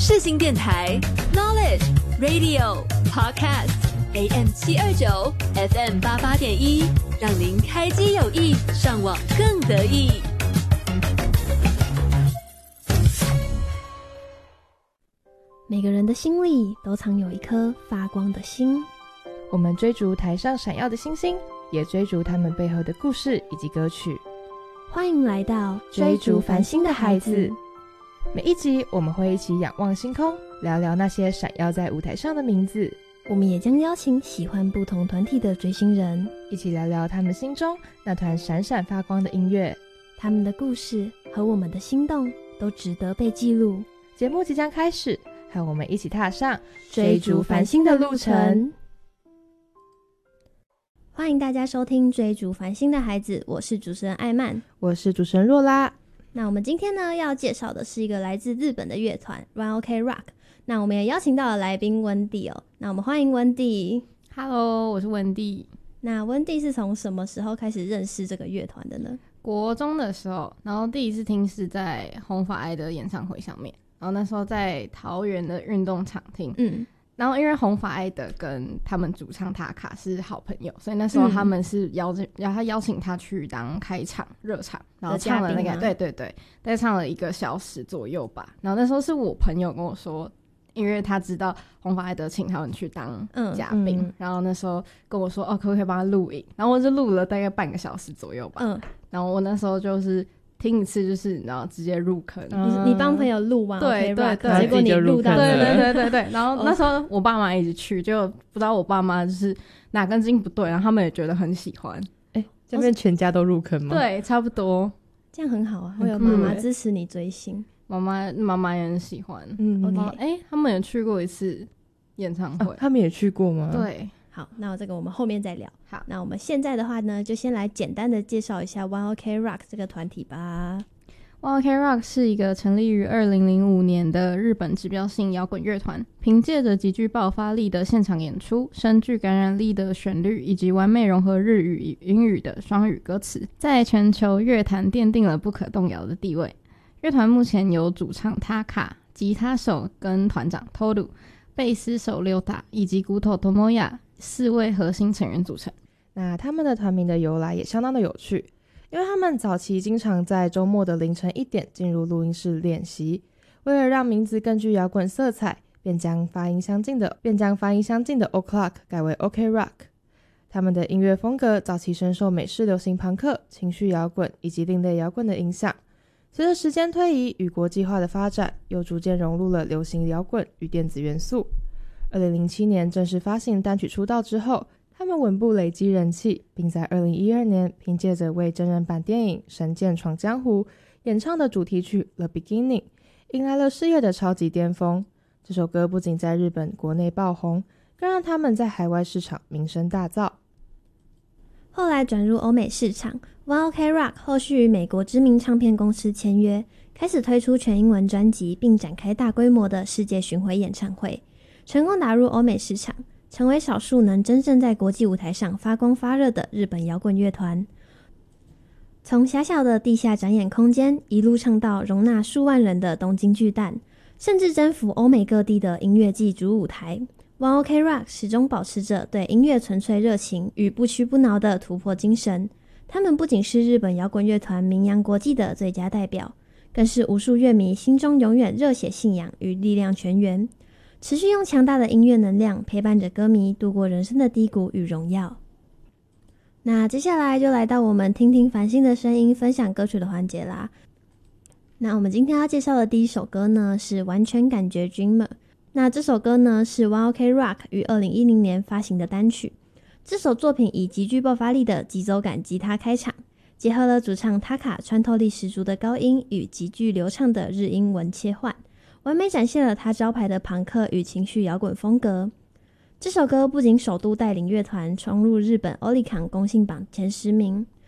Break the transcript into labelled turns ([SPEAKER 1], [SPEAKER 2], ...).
[SPEAKER 1] 世新电台 Knowledge Radio Podcast AM 729 FM 88.1，让您开机有益，上网更得意。
[SPEAKER 2] 每个人的心里都藏有一颗发光的心，
[SPEAKER 3] 我们追逐台上闪耀的星星，也追逐他们背后的故事以及歌曲。
[SPEAKER 2] 欢迎来到追逐繁星的孩子。
[SPEAKER 3] 每一集我们会一起仰望星空，聊聊那些闪耀在舞台上的名字。
[SPEAKER 2] 我们也将邀请喜欢不同团体的追星人，
[SPEAKER 3] 一起聊聊他们心中那团闪闪发光的音乐。
[SPEAKER 2] 他们的故事和我们的心动都值得被记录。
[SPEAKER 3] 节目即将开始，和我们一起踏上
[SPEAKER 2] 追逐繁星的路程。欢迎大家收听追逐繁星的孩子，我是主持人艾曼，
[SPEAKER 3] 我是主持人若拉。
[SPEAKER 2] 那我们今天呢要介绍的是一个来自日本的乐团 One OK Rock。那我们也邀请到了来宾温蒂哦，那我们欢迎温蒂。
[SPEAKER 4] Hello， 我是温蒂。
[SPEAKER 2] 那温蒂是从什么时候开始认识这个乐团的呢？
[SPEAKER 4] 国中的时候，然后第一次听是在红发爱的演唱会上面，然后那时候在桃园的运动场听。然后因为红发爱的跟他们主唱塔卡是好朋友，所以那时候他们是邀请他去当开场热场，然后唱了那个对，大概唱了1个小时左右吧。然后那时候是我朋友跟我说，因为他知道红发爱德请他们去当嘉宾，然后那时候跟我说可不可以帮他录影，然后我就录了大概半个小时左右吧。然后我那时候就是听一次就是然后直接入坑。
[SPEAKER 2] 你帮朋友录完
[SPEAKER 4] 对，
[SPEAKER 2] 结果你录到
[SPEAKER 4] 对，然后那时候我爸妈一起去，就不知道我爸妈就是哪根筋不对，然后他们也觉得很喜欢。
[SPEAKER 3] 这边全家都入坑吗？
[SPEAKER 4] 对，差不多。
[SPEAKER 2] 这样很好啊，会有妈妈支持你追星。妈
[SPEAKER 4] 妈也很喜欢。他们也去过一次演唱会。
[SPEAKER 3] 他们也去过吗？
[SPEAKER 4] 对。
[SPEAKER 2] 好，那这个我们后面再聊。
[SPEAKER 4] 好，
[SPEAKER 2] 那我们现在的话呢，就先来简单的介绍一下 One OK Rock 这个团体吧。
[SPEAKER 4] One OK Rock 是一个成立于2005年的日本指标性摇滚乐团，凭借着极具爆发力的现场演出、深具感染力的旋律以及完美融合日语与英语的双语歌词，在全球乐坛奠定了不可动摇的地位。乐团目前由主唱 Taka、吉他手跟团长 Toru、贝斯手溜达以及鼓手 Tomoya 4位核心成员组成。
[SPEAKER 3] 那他们的团名的由来也相当的有趣，因为他们早期经常在周末的凌晨1点进入录音室练习，为了让名字更具摇滚色彩，便将发音相近的 O'Clock 改为 OK Rock。 他们的音乐风格早期深受美式流行朋克、情绪摇滚以及另类摇滚的影响，随着时间推移与国际化的发展，又逐渐融入了流行摇滚与电子元素。2007年正式发行单曲出道之后，他们稳步累积人气，并在2012年凭借着为真人版电影《神剑闯江湖》演唱的主题曲 The Beginning 迎来了事业的超级巅峰。这首歌不仅在日本国内爆红，更让他们在海外市场名声大噪。
[SPEAKER 2] 后来转入欧美市场， One OK Rock 后续与美国知名唱片公司签约，开始推出全英文专辑，并展开大规模的世界巡回演唱会，成功打入欧美市场，成为少数能真正在国际舞台上发光发热的日本摇滚乐团。从狭小的地下展演空间一路唱到容纳数万人的东京巨蛋，甚至征服欧美各地的音乐季主舞台。One OK Rock 始终保持着对音乐纯粹热情与不屈不挠的突破精神。他们不仅是日本摇滚乐团名扬国际的最佳代表，更是无数乐迷心中永远热血信仰与力量泉源，持续用强大的音乐能量陪伴着歌迷度过人生的低谷与荣耀。那接下来就来到我们听听繁星的声音分享歌曲的环节啦。那我们今天要介绍的第一首歌呢是完全感觉 Dreamer。 那这首歌呢是 One OK Rock 于2010年发行的单曲。这首作品以极具爆发力的急走感吉他开场，结合了主唱 Taka 穿透力十足的高音与极具流畅的日英文切换，完美展现了他招牌的朋克与情绪摇滚风格。这首歌不仅首度带领乐团冲入日本 Oricon 公信榜前10名，